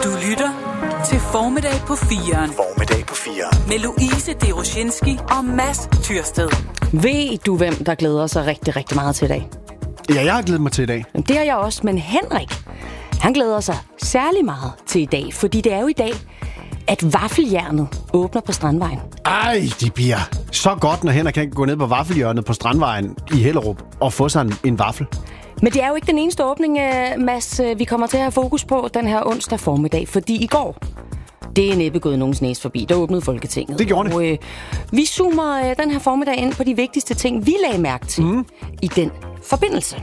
Du lytter til Formiddag på 4'eren. Formiddag på 4'eren. Med Louise Deroshinski og Mads Tyrsted. Ved du, hvem der glæder sig rigtig, rigtig meget til i dag? Ja, jeg har glædet mig til i dag. Det har jeg også, men Henrik, han glæder sig særlig meget til i dag, fordi det er jo i dag, at vaffeljernet åbner på Strandvejen. Ej, det bliver så godt, når Henrik kan gå ned på vaffelhjørnet på Strandvejen i Hellerup og få sig en vaffel. Men det er jo ikke den eneste åbning, Mads, vi kommer til at have fokus på den her onsdag formiddag, fordi i går, det er næppe gået nogens næse forbi, der åbnede Folketinget. Det gjorde det. Og vi zoomer den her formiddag ind på de vigtigste ting, vi lagde mærke til i den forbindelse.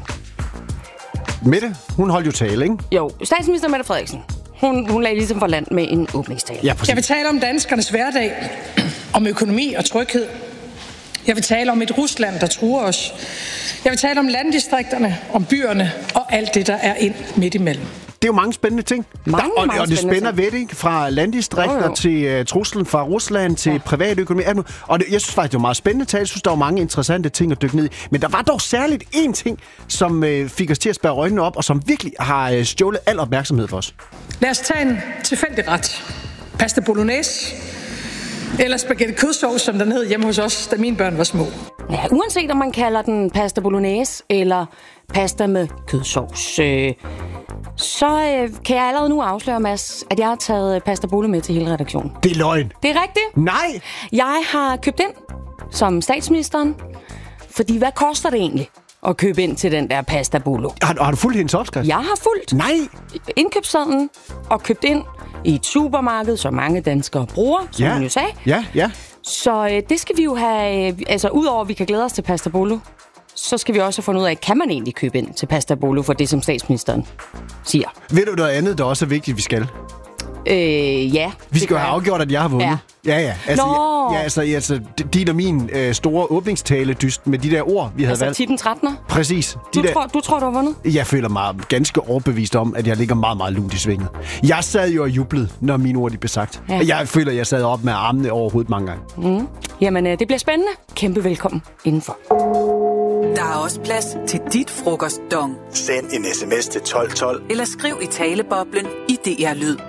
Mette, hun holdt jo tale, ikke? Jo, statsminister Mette Frederiksen, hun lagde ligesom for land med en åbningstale. Ja, præcis. Jeg vil tale om danskernes hverdag, om økonomi og tryghed. Jeg vil tale om et Rusland, der truer os. Jeg vil tale om landdistrikterne, om byerne og alt det, der er ind midt imellem. Det er jo mange spændende ting. Og det spænder ved, ikke? Fra landdistrikter til truslen fra Rusland til privatøkonomi. Og jeg synes faktisk, det var meget spændende tale. Jeg synes, der var mange interessante ting at dykke ned i. Men der var dog særligt én ting, som fik os til at spærre øjnene op, og som virkelig har stjålet al opmærksomhed for os. Lad os tage en tilfældig ret. Pasta bolognese. Eller spaghetti kødsovs, som den hed hjemme hos os, da mine børn var små. Ja, uanset om man kalder den pasta bolognese eller pasta med kødsovs, så kan jeg allerede nu afsløre, Mads, at jeg har taget pasta bolo med til hele redaktionen. Det er løgn. Det er rigtigt. Nej! Jeg har købt ind som statsministeren, fordi hvad koster det egentlig at købe ind til den der pasta bolo? Har du fulgt hendes opskrift? Jeg har fulgt indkøbssedlen og købt ind i et supermarked, som mange danskere bruger, som hun jo sagde. Ja. Så det skal vi jo have, altså udover at vi kan glæde os til pasta bolo, så skal vi også have fundet ud af, kan man egentlig købe ind til pasta bolo for det, som statsministeren siger. Ved du noget andet, der også er vigtigt, vi skal? Ja. Vi skal jo have afgjort, at jeg har vundet. Ja. Altså din og min store åbningstale-dyst med de der ord, vi havde valgt. Altså 10-13'er? Præcis. Du tror, du har vundet? Jeg føler mig ganske overbevist om, at jeg ligger meget, meget lunt i svinget. Jeg sad jo og jublede, når mine ord de blev sagt. Ja. Jeg føler, jeg sad op med armene over hovedet mange gange. Jamen, det bliver spændende. Kæmpe velkommen indenfor. Der er også plads til dit frokostdong. Send en sms til 1212. Eller skriv i taleboblen i DR Lyd.